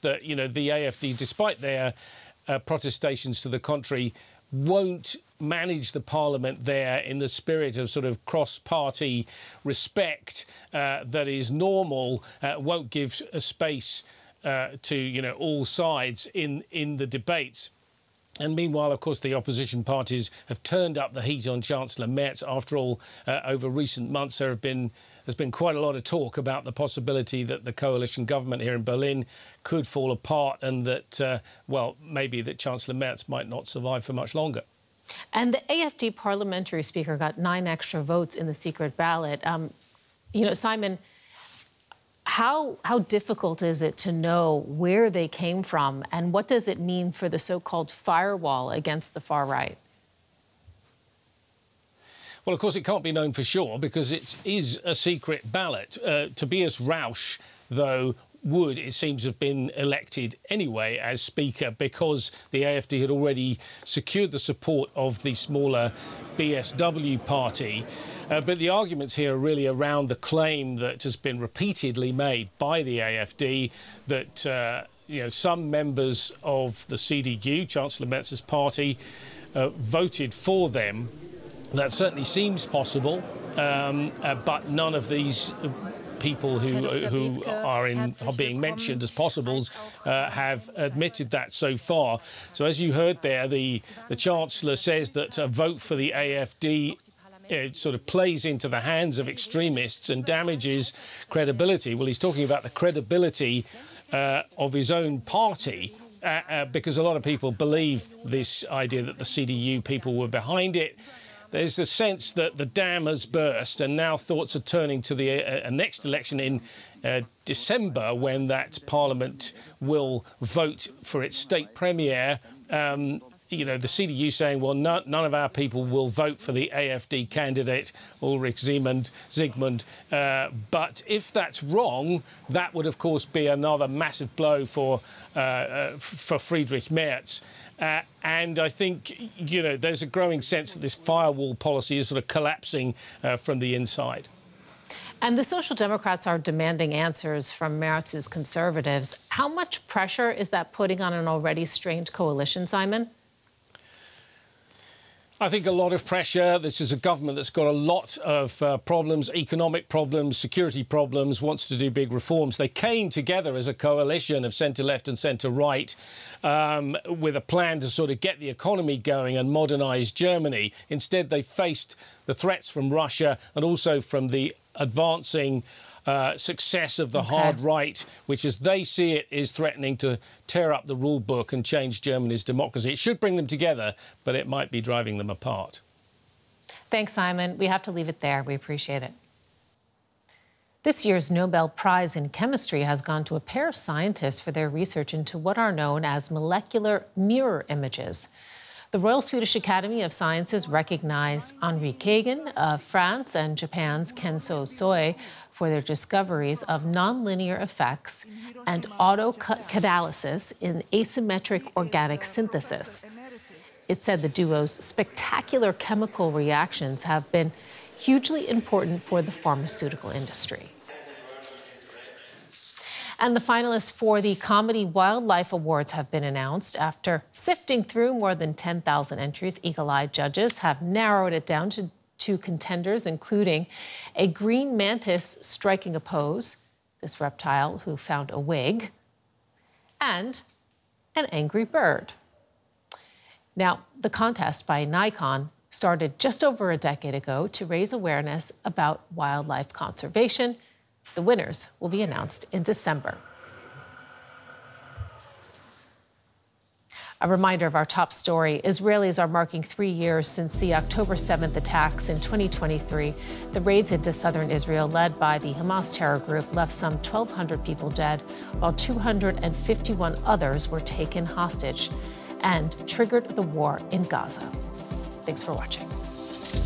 that, you know, the AFD, despite their protestations to the contrary, won't manage the parliament there in the spirit of sort of cross-party respect that is normal, won't give a space to, you know, all sides in the debates. And meanwhile, of course, the opposition parties have turned up the heat on Chancellor Merz. After all, over recent months, there's been quite a lot of talk about the possibility that the coalition government here in Berlin could fall apart and that, well, maybe that Chancellor Merz might not survive for much longer. And the AfD parliamentary speaker got 9 extra votes in the secret ballot. You know, Simon, how difficult is it to know where they came from, and what does it mean for the so-called firewall against the far right? Well, of course, it can't be known for sure because it is a secret ballot. Tobias Rausch, though, would, it seems, have been elected anyway as Speaker because the AfD had already secured the support of the smaller BSW party. But the arguments here are really around the claim that has been repeatedly made by the AfD that you know, some members of the CDU, Chancellor Merz's party, voted for them. That certainly seems possible, but none of these people who are being mentioned as possibles have admitted that so far. So as you heard there, the Chancellor says that a vote for the AfD sort of plays into the hands of extremists and damages credibility. Well, he's talking about the credibility of his own party because a lot of people believe this idea that the CDU people were behind it. There's a sense that the dam has burst and now thoughts are turning to the next election in December when that parliament will vote for its state premier. You know, the CDU saying, well, none of our people will vote for the AfD candidate, Ulrich Zygmunt. But if that's wrong, that would, of course, be another massive blow for Friedrich Merz. And I think, you know, there's a growing sense that this firewall policy is sort of collapsing from the inside. And the Social Democrats are demanding answers from Merz's Conservatives. How much pressure is that putting on an already strained coalition, Simon? I think a lot of pressure. This is a government that's got a lot of problems, economic problems, security problems, wants to do big reforms. They came together as a coalition of centre-left and centre-right with a plan to sort of get the economy going and modernise Germany. Instead, they faced the threats from Russia and also from the advancing success of the hard right, which, as they see it, is threatening to tear up the rule book and change Germany's democracy. It should bring them together, but it might be driving them apart. Thanks, Simon. We have to leave it there. We appreciate it. This year's Nobel Prize in Chemistry has gone to a pair of scientists for their research into what are known as molecular mirror images. The Royal Swedish Academy of Sciences recognized Henri Kagan of France and Japan's Kenso Soi for their discoveries of nonlinear effects and autocatalysis in asymmetric organic synthesis. It said the duo's spectacular chemical reactions have been hugely important for the pharmaceutical industry. And the finalists for the Comedy Wildlife Awards have been announced. After sifting through more than 10,000 entries, eagle-eyed judges have narrowed it down to 2 contenders, including a green mantis striking a pose, this reptile who found a wig, and an angry bird. Now, the contest by Nikon started just over a decade ago to raise awareness about wildlife conservation. The winners will be announced in December. A reminder of our top story. Israelis are marking 3 years since the October 7th attacks in 2023. The raids into southern Israel, led by the Hamas terror group, left some 1,200 people dead, while 251 others were taken hostage and triggered the war in Gaza. Thanks for watching.